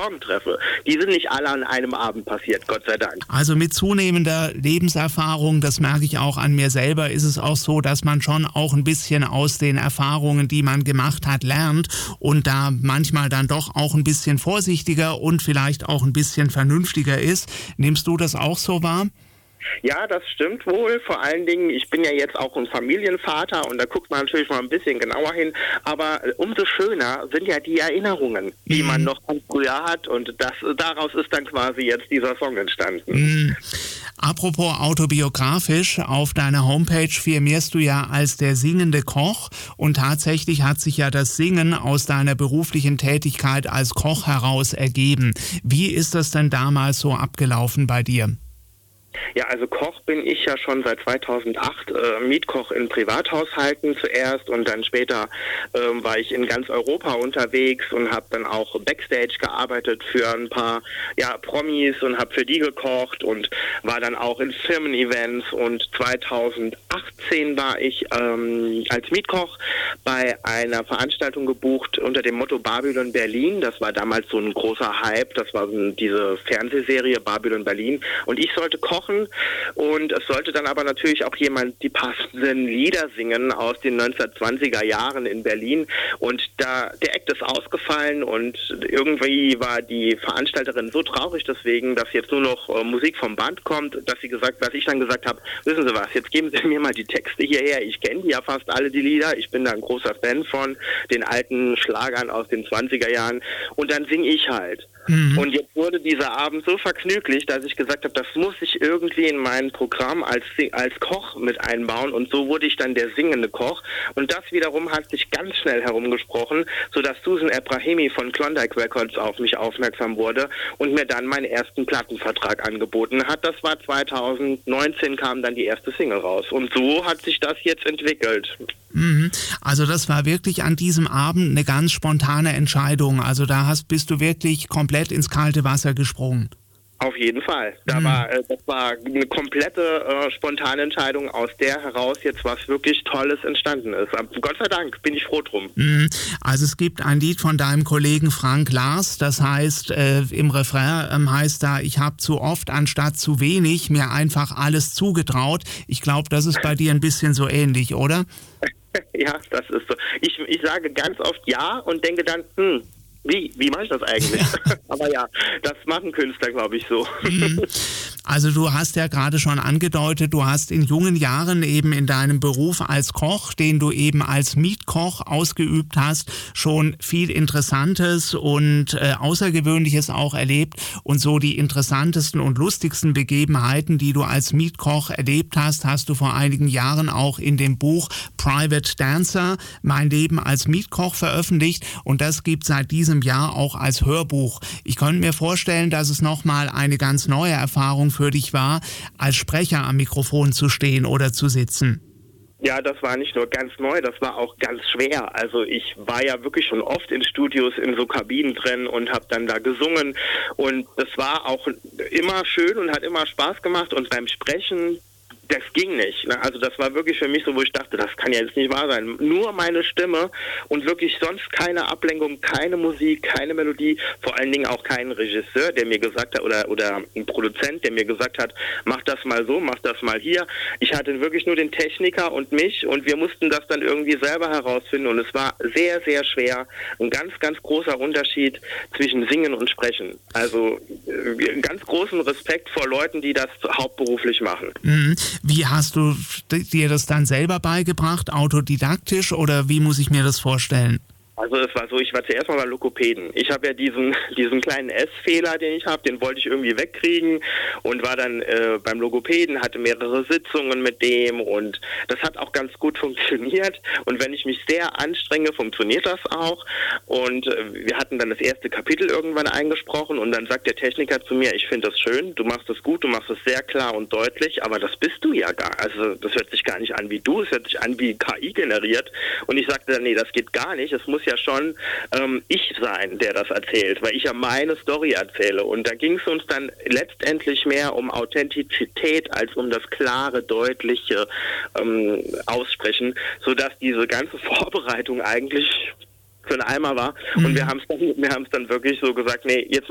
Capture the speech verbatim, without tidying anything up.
Form treffe. Die sind nicht alle an einem Abend passiert, Gott sei Dank. Also mit zunehmender Lebenserfahrung, das merke ich auch an mir selber, ist es auch so, dass man schon auch ein bisschen aus den Erfahrungen, die man gemacht hat, lernt und da manchmal dann doch auch ein bisschen vorsichtiger und vielleicht auch ein bisschen vernünftiger ist. Nimmst du das auch so wahr? Ja, das stimmt wohl. Vor allen Dingen, ich bin ja jetzt auch ein Familienvater und da guckt man natürlich mal ein bisschen genauer hin. Aber umso schöner sind ja die Erinnerungen, die mhm. man noch von früher hat. Und das, daraus ist dann quasi jetzt dieser Song entstanden. Mhm. Apropos autobiografisch, auf deiner Homepage firmierst du ja als der singende Koch. Und tatsächlich hat sich ja das Singen aus deiner beruflichen Tätigkeit als Koch heraus ergeben. Wie ist das denn damals so abgelaufen bei dir? Ja, also Koch bin ich ja schon seit zweitausendacht, äh, Mietkoch in Privathaushalten zuerst und dann später ähm, war ich in ganz Europa unterwegs und habe dann auch Backstage gearbeitet für ein paar ja, Promis und habe für die gekocht und war dann auch in Firmen-Events und zweitausendachtzehn war ich ähm, als Mietkoch bei einer Veranstaltung gebucht unter dem Motto Babylon Berlin. Das war damals so ein großer Hype, das war so diese Fernsehserie Babylon Berlin und ich sollte kochen. Und es sollte dann aber natürlich auch jemand die passenden Lieder singen aus den neunzehnhundertzwanziger Jahren in Berlin. Und da der Act ist ausgefallen und irgendwie war die Veranstalterin so traurig deswegen, dass jetzt nur noch äh, Musik vom Band kommt, dass sie gesagt, dass ich dann gesagt habe, wissen Sie was, jetzt geben Sie mir mal die Texte hierher. Ich kenne ja fast alle die Lieder. Ich bin da ein großer Fan von den alten Schlagern aus den zwanziger Jahren. Und dann singe ich halt. Mhm. Und jetzt wurde dieser Abend so vergnüglich, dass ich gesagt habe, das muss ich irgendwie in mein Programm als, als Koch mit einbauen. Und so wurde ich dann der singende Koch. Und das wiederum hat sich ganz schnell herumgesprochen, sodass Susan Ebrahimi von Klondike Records auf mich aufmerksam wurde und mir dann meinen ersten Plattenvertrag angeboten hat. Das war zweitausendneunzehn, kam dann die erste Single raus. Und so hat sich das jetzt entwickelt. Mhm. Also das war wirklich an diesem Abend eine ganz spontane Entscheidung. Also da hast, bist du wirklich komplett ins kalte Wasser gesprungen. Auf jeden Fall. Da mhm. war, das war eine komplette äh, spontane Entscheidung, aus der heraus jetzt was wirklich Tolles entstanden ist. Aber Gott sei Dank bin ich froh drum. Mhm. Also es gibt ein Lied von deinem Kollegen Frank Lars, das heißt, äh, im Refrain ähm, heißt da, ich habe zu oft anstatt zu wenig mir einfach alles zugetraut. Ich glaube, das ist bei dir ein bisschen so ähnlich, oder? Ja, das ist so. Ich, ich sage ganz oft ja und denke dann, hm, Wie? Wie mache ich das eigentlich? Aber ja, das machen Künstler, glaube ich, so. Also du hast ja gerade schon angedeutet, du hast in jungen Jahren eben in deinem Beruf als Koch, den du eben als Mietkoch ausgeübt hast, schon viel Interessantes und äh, Außergewöhnliches auch erlebt. Und so die interessantesten und lustigsten Begebenheiten, die du als Mietkoch erlebt hast, hast du vor einigen Jahren auch in dem Buch Private Dancer, Mein Leben als Mietkoch veröffentlicht. Und das gibt seit diesem Jahr auch als Hörbuch. Ich könnte mir vorstellen, dass es nochmal eine ganz neue Erfahrung für dich war, als Sprecher am Mikrofon zu stehen oder zu sitzen. Ja, das war nicht nur ganz neu, das war auch ganz schwer. Also ich war ja wirklich schon oft in Studios, in so Kabinen drin und habe dann da gesungen. Und das war auch immer schön und hat immer Spaß gemacht. Und beim Sprechen, das ging nicht. Also das war wirklich für mich so, wo ich dachte, das kann ja jetzt nicht wahr sein. Nur meine Stimme und wirklich sonst keine Ablenkung, keine Musik, keine Melodie, vor allen Dingen auch kein Regisseur, der mir gesagt hat, oder, oder ein Produzent, der mir gesagt hat, mach das mal so, mach das mal hier. Ich hatte wirklich nur den Techniker und mich und wir mussten das dann irgendwie selber herausfinden und es war sehr, sehr schwer. Ein ganz, ganz großer Unterschied zwischen Singen und Sprechen. Also äh, ganz großen Respekt vor Leuten, die das hauptberuflich machen. Mhm. Wie hast du dir das dann selber beigebracht, autodidaktisch, oder wie muss ich mir das vorstellen? Also es war so, ich war zuerst mal bei Logopäden. Ich habe ja diesen diesen kleinen S-Fehler, den ich habe, den wollte ich irgendwie wegkriegen und war dann äh, beim Logopäden, hatte mehrere Sitzungen mit dem und das hat auch ganz gut funktioniert. Und wenn ich mich sehr anstrenge, funktioniert das auch. Und äh, wir hatten dann das erste Kapitel irgendwann eingesprochen und dann sagt der Techniker zu mir, ich finde das schön, du machst das gut, du machst das sehr klar und deutlich, aber das bist du ja gar. Also das hört sich gar nicht an wie du, es hört sich an wie K I generiert. Und ich sagte dann, nee, das geht gar nicht, es muss ja schon ähm, ich sein, der das erzählt, weil ich ja meine Story erzähle. Und da ging es uns dann letztendlich mehr um Authentizität als um das klare, deutliche ähm, Aussprechen, sodass diese ganze Vorbereitung eigentlich für einen Eimer war. Und wir haben es dann, wir haben es dann wirklich so gesagt, nee, jetzt